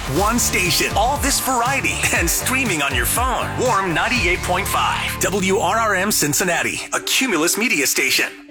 One station, all this variety, and streaming on your phone. Warm 98.5. WRRM Cincinnati, a Cumulus media station.